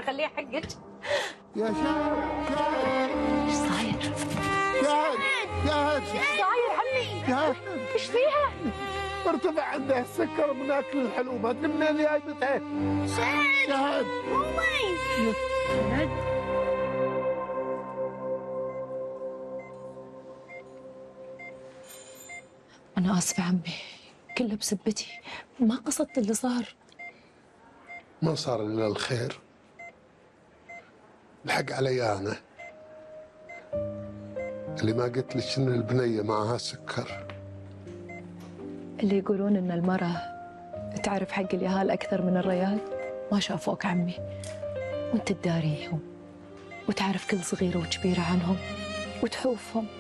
خليها حقك. يا شاهد، ايش صاير؟ شاهد شاهد ايش صاير عمي؟ شاهد، ايش فيها؟ ارتفع عندها السكر من اكل الحلوبات. منين جايبتها؟ شاهد امي شاهد. أنا آسفة عمي، كله بسبتي، ما قصدت اللي صار. ما صار الا الخير. الحق علي انا اللي ما قلت لك ان البنيه معها سكر. اللي يقولون إن المرأة تعرف حق اليهال أكثر من الريال ما شافوك عمي، وأنت تداريهم وتعرف كل صغيرة وكبيرة عنهم وتحوفهم.